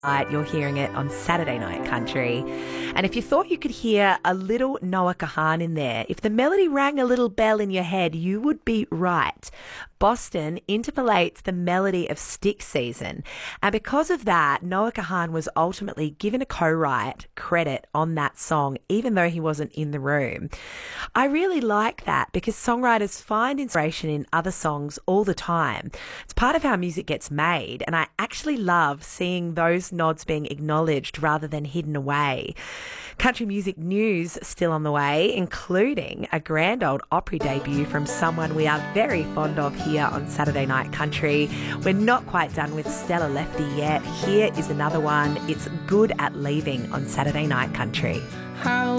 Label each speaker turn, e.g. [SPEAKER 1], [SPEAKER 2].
[SPEAKER 1] You're hearing it on Saturday Night Country. And if you thought you could hear a little Noah Kahan in there, if the melody rang a little bell in your head, you would be right. Boston interpolates the melody of Stick Season. And because of that, Noah Kahan was ultimately given a co-write credit on that song, even though he wasn't in the room. I really like that because songwriters find inspiration in other songs all the time. It's part of how music gets made, and I actually love seeing those nods being acknowledged rather than hidden away. Country music news still on the way, including a grand old Opry debut from someone we are very fond of here on Saturday Night Country. We're not quite done with Stella Lefty yet. Here is another one. It's Good at Leaving on Saturday Night Country.
[SPEAKER 2] How